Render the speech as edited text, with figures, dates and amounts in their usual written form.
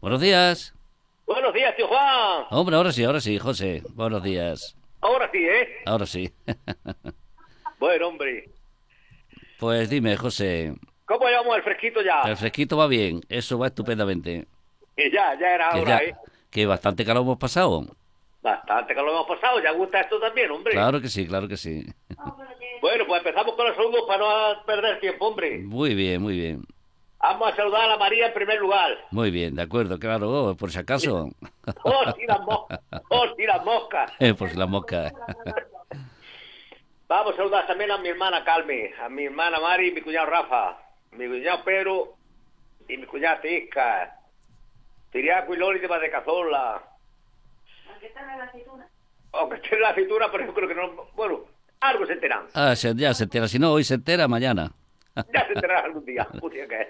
Buenos días. Buenos días, tío Juan. Hombre, ahora sí, José. Buenos días. Ahora sí, ¿eh? Ahora sí. Bueno, hombre. Pues dime, José, ¿Cómo llevamos el fresquito ya? el fresquito va bien, eso va estupendamente. Que ya era Que hora, ya, ¿eh? que bastante calor hemos pasado. Bastante que lo hemos pasado. Ya gusta esto también, hombre. Claro que sí, claro que sí. Bueno, pues empezamos con los saludos para no perder tiempo, hombre. Muy bien, muy bien. Vamos a saludar a la María en primer lugar. Muy bien, de acuerdo, claro, por si acaso. ¡Oh, sí, las moscas! ¡Oh, sí, las moscas! Por si la mosca. Vamos a saludar también a mi hermana Carmen, a mi hermana Mari y mi cuñado Rafa, mi cuñado Pedro y mi cuñada Tisca, Tiriaco y Loli de Cazorla. Aunque están en la aceituna. Aunque esté en la cintura, pero yo creo que no... Bueno, algo se enteran. Ya se entera, si no, hoy se entera, mañana. Ya se enterarán algún día. Hostia, que